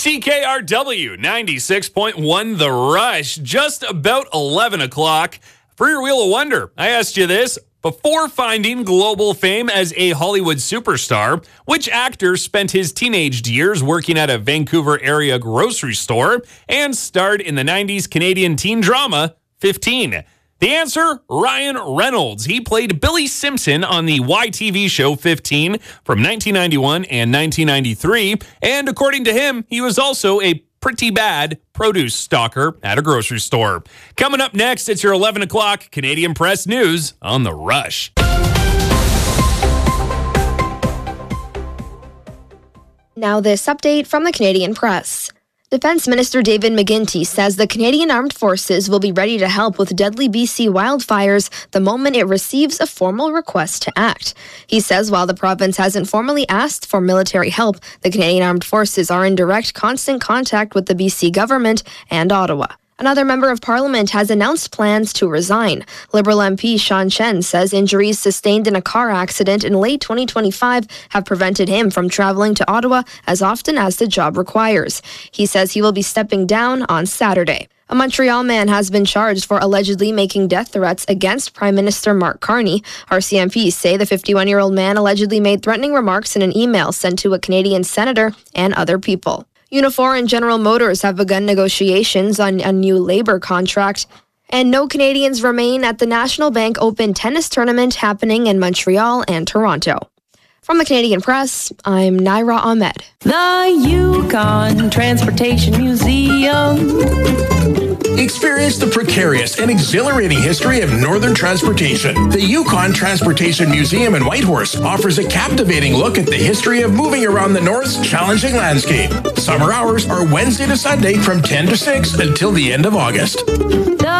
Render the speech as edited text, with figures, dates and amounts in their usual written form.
CKRW 96.1 The Rush, just about 11 o'clock. For your Wheel of Wonder, I asked you this. Before finding global fame as a Hollywood superstar, which actor spent his teenage years working at a Vancouver area grocery store and starred in the 90s Canadian teen drama 15? The answer, Ryan Reynolds. He played Billy Simpson on the YTV show 15 from 1991 and 1993. And according to him, he was also a pretty bad produce stalker at a grocery store. Coming up next, it's your 11 o'clock Canadian Press News on The Rush. Now this update from the Canadian Press. Defense Minister David McGuinty says the Canadian Armed Forces will be ready to help with deadly BC wildfires the moment it receives a formal request to act. He says while the province hasn't formally asked for military help, the Canadian Armed Forces are in direct, constant contact with the BC government and Ottawa. Another member of Parliament has announced plans to resign. Liberal MP Sean Chen says injuries sustained in a car accident in late 2025 have prevented him from traveling to Ottawa as often as the job requires. He says he will be stepping down on Saturday. A Montreal man has been charged for allegedly making death threats against Prime Minister Mark Carney. RCMP say the 51-year-old man allegedly made threatening remarks in an email sent to a Canadian senator and other people. Unifor and General Motors have begun negotiations on a new labor contract, and no Canadians remain at the National Bank Open tennis tournament happening in Montreal and Toronto. From the Canadian Press, I'm Naira Ahmed. The Yukon Transportation Museum. Experience the precarious and exhilarating history of Northern transportation. The Yukon Transportation Museum in Whitehorse offers a captivating look at the history of moving around the North's challenging landscape. Summer hours are Wednesday to Sunday from 10 to 6 until the end of August.